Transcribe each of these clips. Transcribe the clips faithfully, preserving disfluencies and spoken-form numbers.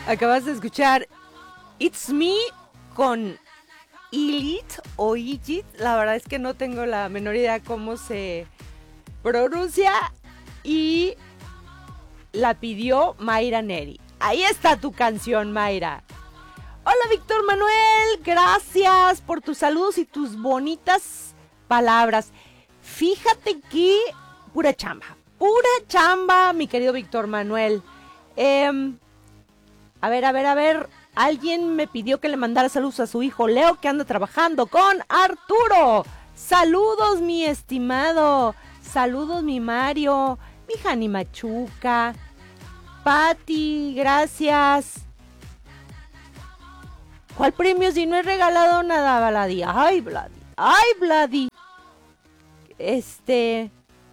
Acabas de escuchar It's Me con Ilit o Igit. La verdad es que no tengo la menor idea cómo se pronuncia. Y la pidió Mayra Neri. Ahí está tu canción, Mayra. Hola, Víctor Manuel. Gracias por tus saludos y tus bonitas palabras. Fíjate que pura chamba. Pura chamba, mi querido Víctor Manuel. Eh, a ver, a ver, a ver. Alguien me pidió que le mandara saludos a su hijo Leo, que anda trabajando con Arturo. Saludos, mi estimado. Saludos, mi Mario. Mi Jani Machuca. Pati, gracias. ¿Cuál premio si no he regalado nada, Vladi? Ay, Vladi. Ay, Vladi. Este...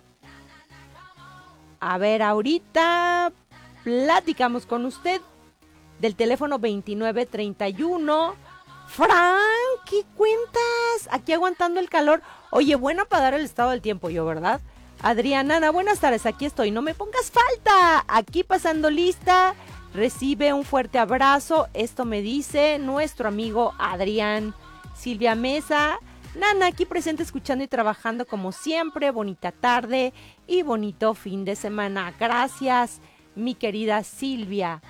A ver, ahorita platicamos con usted del teléfono veintinueve treinta y uno. Frank, ¿qué cuentas? Aquí aguantando el calor. Oye, bueno para dar el estado del tiempo yo, ¿verdad? Adriana, Ana, buenas tardes, aquí estoy. No me pongas falta. Aquí pasando lista. Recibe un fuerte abrazo. Esto me dice nuestro amigo Adrián. Silvia Mesa. Nana, aquí presente escuchando y trabajando como siempre. Bonita tarde y bonito fin de semana. Gracias, mi querida Silvia.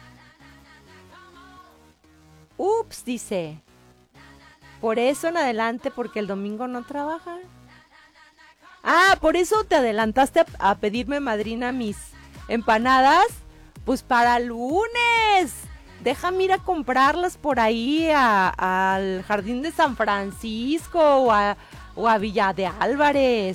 Ups, dice. Por eso en adelante, porque el domingo no trabaja. Ah, por eso te adelantaste a, a pedirme, madrina, mis empanadas. Pues para lunes. Déjame ir a comprarlas por ahí a, al Jardín de San Francisco o a, o a Villa de Álvarez.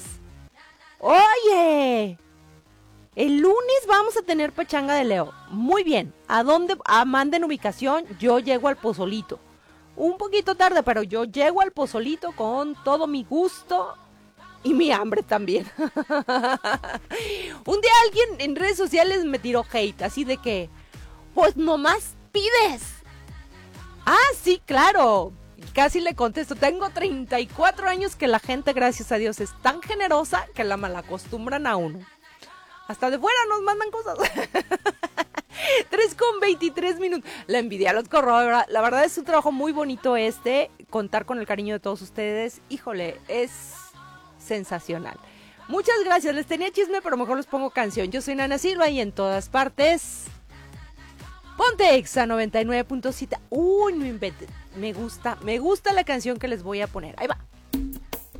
Oye, el lunes vamos a tener pachanga de Leo. Muy bien. ¿A dónde? Ah, manden ubicación. Yo llego al Pozolito. Un poquito tarde, pero yo llego al Pozolito con todo mi gusto y mi hambre también. Un día alguien en redes sociales me tiró hate, así de que, pues nomás pides. Ah, sí, claro. Casi le contesto. Tengo treinta y cuatro años que la gente, gracias a Dios, es tan generosa que la malacostumbran a uno. Hasta de fuera nos mandan cosas. tres con veintitrés minutos. La envidia los corro. La verdad es un trabajo muy bonito este. Contar con el cariño de todos ustedes. Híjole, es sensacional. Muchas gracias. Les tenía chisme, pero mejor les pongo canción. Yo soy Nana Silva y en todas partes... Ponte Exa noventa y nueve punto siete. Uy, no inventes. Me gusta, me gusta la canción que les voy a poner. Ahí va.